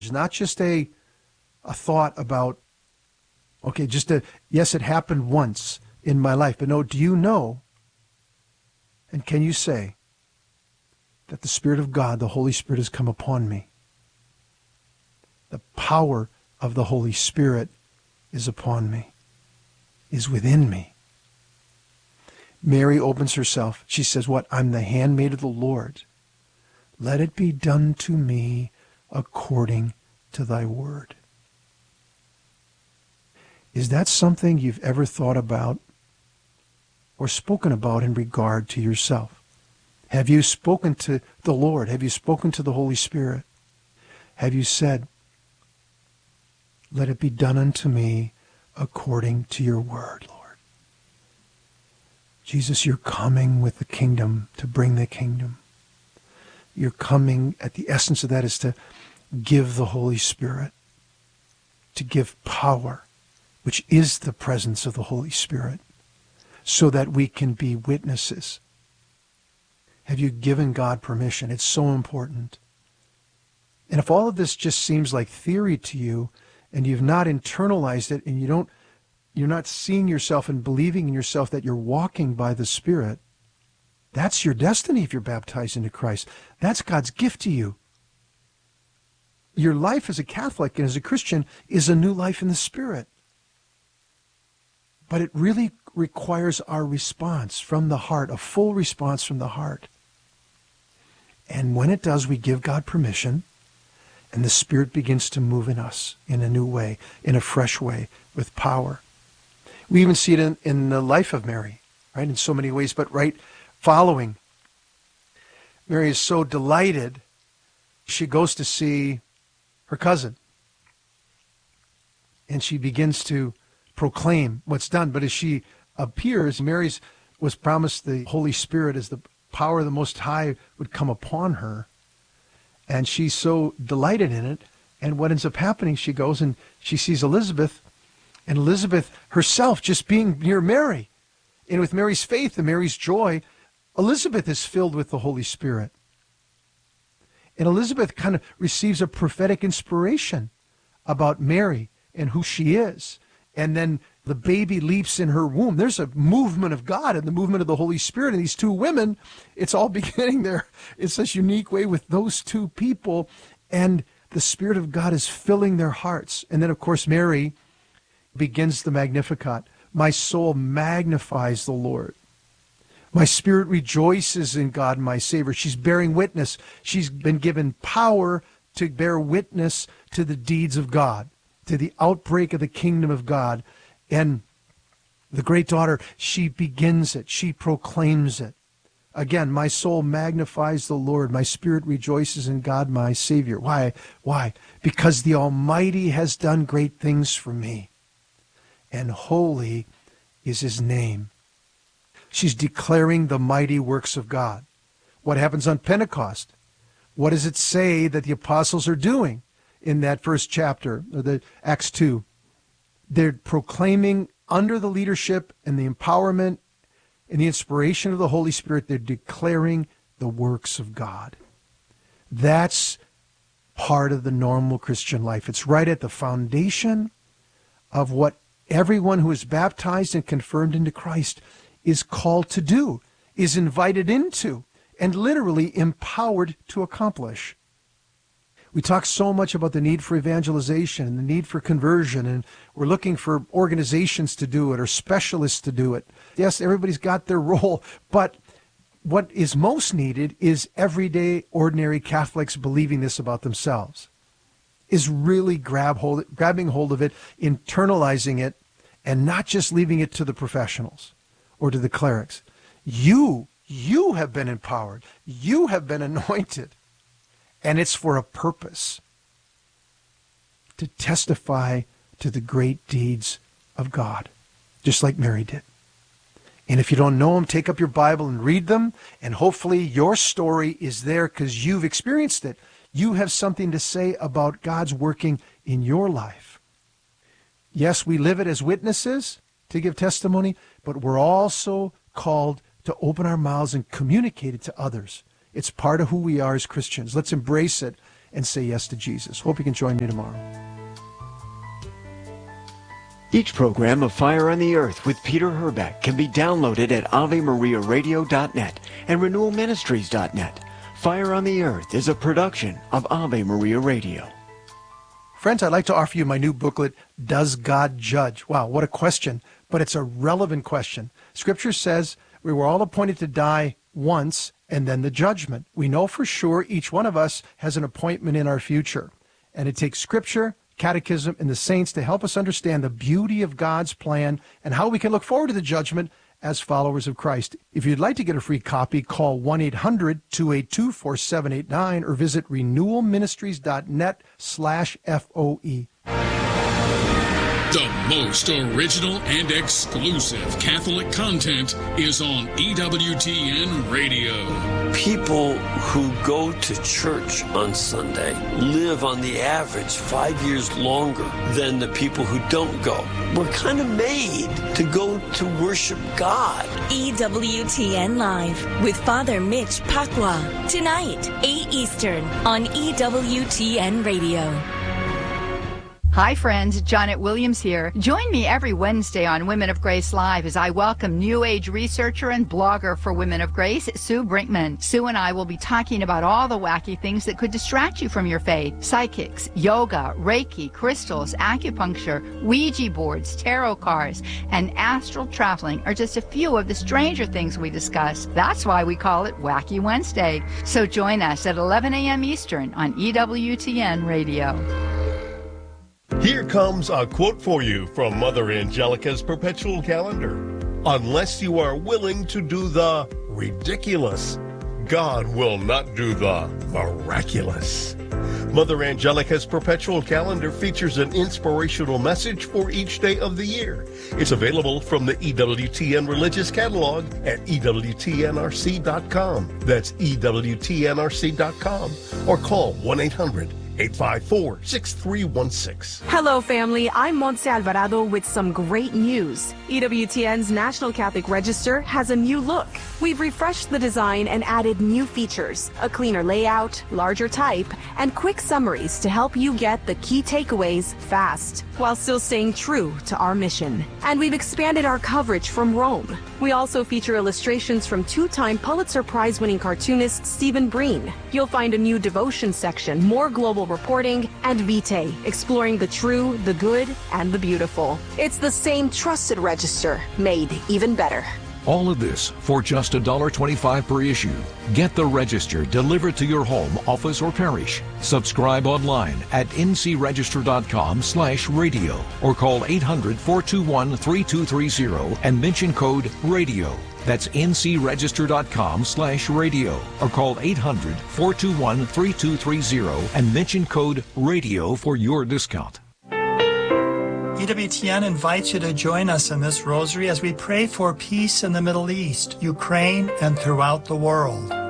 It's not just a thought about, okay, yes, it happened once in my life. But no, do you know, and can you say that the Spirit of God, the Holy Spirit, has come upon me? The power of the Holy Spirit is upon me, is within me. Mary opens herself. She says, what? I'm the handmaid of the Lord. Let it be done to me according to thy word. Is that something you've ever thought about or spoken about in regard to yourself? Have you spoken to the Lord? Have you spoken to the Holy Spirit? Have you said, let it be done unto me according to your word, Lord? Jesus, you're coming with the kingdom to bring the kingdom. You're coming, at the essence of that is to give the Holy Spirit, to give power, which is the presence of the Holy Spirit, so that we can be witnesses. Have you given God permission? It's so important. And if all of this just seems like theory to you, and you've not internalized it, and you're not seeing yourself and believing in yourself that you're walking by the Spirit, that's your destiny if you're baptized into Christ. That's God's gift to you. Your life as a Catholic and as a Christian is a new life in the Spirit. But it really requires our response from the heart, a full response from the heart. And when it does, we give God permission, and the Spirit begins to move in us in a new way, in a fresh way, with power. We even see it in the life of Mary, right, in so many ways, but right following. Mary is so delighted, she goes to see her cousin, and she begins to proclaim what's done. But as she appears, Mary was promised the Holy Spirit as the power of the Most High would come upon her. And she's so delighted in it. And what ends up happening, she goes and she sees Elizabeth, and Elizabeth herself just being near Mary. And with Mary's faith and Mary's joy, Elizabeth is filled with the Holy Spirit. And Elizabeth kind of receives a prophetic inspiration about Mary and who she is. And then the baby leaps in her womb. There's a movement of God and the movement of the Holy Spirit. And these two women, it's all beginning there in such a unique way with those two people. And the Spirit of God is filling their hearts. And then, of course, Mary begins the Magnificat. My soul magnifies the Lord. My spirit rejoices in God, my Savior. She's bearing witness. She's been given power to bear witness to the deeds of God, to the outbreak of the kingdom of God. And the great daughter, she begins it. She proclaims it. Again, my soul magnifies the Lord. My spirit rejoices in God, my Savior. Why? Why? Because the Almighty has done great things for me, and holy is his name. She's declaring the mighty works of God. What happens on Pentecost? What does it say that the apostles are doing in that first chapter, or the Acts 2? They're proclaiming under the leadership and the empowerment and the inspiration of the Holy Spirit, they're declaring the works of God. That's part of the normal Christian life. It's right at the foundation of what everyone who is baptized and confirmed into Christ is called to do, is invited into, and literally empowered to accomplish. We talk so much about the need for evangelization and the need for conversion, and we're looking for organizations to do it or specialists to do it. Yes, everybody's got their role, but what is most needed is everyday, ordinary Catholics believing this about themselves, is really grabbing hold of it, internalizing it, and not just leaving it to the professionals or to the clerics. You have been empowered. You have been anointed. And it's for a purpose, to testify to the great deeds of God, just like Mary did. And if you don't know them, take up your Bible and read them, and hopefully your story is there because you've experienced it. You have something to say about God's working in your life. Yes, we live it as witnesses to give testimony, but we're also called to open our mouths and communicate it to others. It's part of who we are as Christians. Let's embrace it and say yes to Jesus. Hope you can join me tomorrow. Each program of Fire on the Earth with Peter Herbeck can be downloaded at AveMariaRadio.net and RenewalMinistries.net. Fire on the Earth is a production of Ave Maria Radio. Friends, I'd like to offer you my new booklet, Does God Judge? Wow, what a question, but it's a relevant question. Scripture says we were all appointed to die once and then the judgment. We know for sure each one of us has an appointment in our future. And it takes Scripture, Catechism, and the saints to help us understand the beauty of God's plan and how we can look forward to the judgment as followers of Christ. If you'd like to get a free copy, call 1-800-282-4789 or visit renewalministries.net/FOE. The most original and exclusive Catholic content is on EWTN Radio. People who go to church on Sunday live on the average 5 years longer than the people who don't go. We're kind of made to go to worship God. EWTN Live with Father Mitch Pacwa. Tonight, 8 Eastern on EWTN Radio. Hi friends, Janet Williams here. Join me every Wednesday on Women of Grace Live as I welcome New Age researcher and blogger for Women of Grace, Sue Brinkman. Sue and I will be talking about all the wacky things that could distract you from your faith. Psychics, yoga, Reiki, crystals, acupuncture, Ouija boards, tarot cards, and astral traveling are just a few of the stranger things we discuss. That's why we call it Wacky Wednesday. So join us at 11 a.m. Eastern on EWTN Radio. Here comes a quote for you from Mother Angelica's Perpetual Calendar. Unless you are willing to do the ridiculous, God will not do the miraculous. Mother Angelica's Perpetual Calendar features an inspirational message for each day of the year. It's available from the EWTN Religious Catalog at EWTNRC.com. That's EWTNRC.com. Or call 1-800-854-6316. Hello, family. I'm Montse Alvarado with some great news. EWTN's National Catholic Register has a new look. We've refreshed the design and added new features, a cleaner layout, larger type, and quick summaries to help you get the key takeaways fast, while still staying true to our mission. And we've expanded our coverage from Rome. We also feature illustrations from two-time Pulitzer Prize-winning cartoonist Stephen Breen. You'll find a new devotion section, more global reporting, and Vitae, exploring the true, the good, and the beautiful. It's the same trusted register, made even better. All of this for just $1.25 per issue. Get the Register delivered to your home, office, or parish. Subscribe online at ncregister.com/radio or call 800-421-3230 and mention code RADIO. That's ncregister.com/radio or call 800-421-3230 and mention code RADIO for your discount. EWTN invites you to join us in this rosary as we pray for peace in the Middle East, Ukraine, and throughout the world.